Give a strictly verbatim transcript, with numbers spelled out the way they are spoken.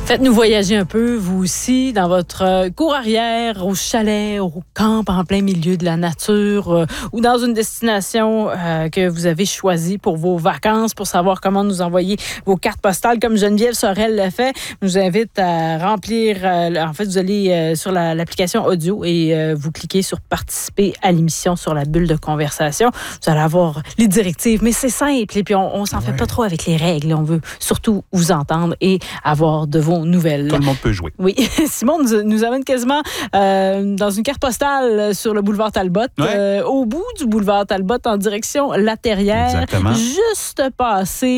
Faites-nous voyager un peu, vous aussi, dans votre cour arrière, au chalet, au camp, en plein milieu de la nature, euh, ou dans une destination euh, que vous avez choisie pour vos vacances, pour savoir comment nous envoyer vos cartes postales, comme Geneviève Sorel le fait. Je vous invite à remplir, euh, en fait, vous allez euh, sur la, l'application audio et euh, vous cliquez sur participer à l'émission sur la bulle de conversation. Vous allez avoir les directives, mais c'est simple et puis on, on s'en ouais. fait pas trop avec les règles. On veut surtout vous entendre et avoir de vos nouvelles. Tout le monde peut jouer. Oui. Simon nous, nous amène quasiment euh, dans une carte postale sur le boulevard Talbot, ouais. euh, au bout du boulevard Talbot, en direction La Terrière. Exactement. Juste passé